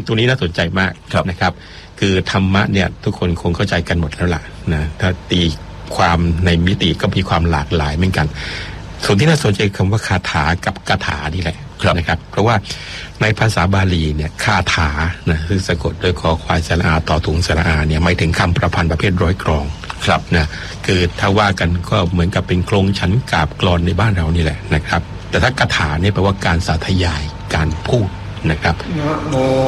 รงนี้น่าสนใจมากนะครับคือธรรมะเนี่ยทุกคนคงเข้าใจกันหมดแล้วล่ะนะถ้าตีความในมิติก็มีความหลากหลายเหมือนกันส่วนที่น่าสนใจคำว่าคาถากับกถานี่แหละนะครับเพราะว่าในภาษาบาลีเนี่ยคาถานะซึ่งสะกดด้วยคอควายสระอาต่อถุงสระอาเนี่ยหมายถึงคำประพันธ์ประเภทร้อยกลองครับนะคือถ้าว่ากันก็เหมือนกับเป็นโครงฉันกาบกลอนในบ้านเรานี่แหละนะครับแต่ถ้ากถาเนี่ยแปลว่าการสาธยายการพูดนะครับ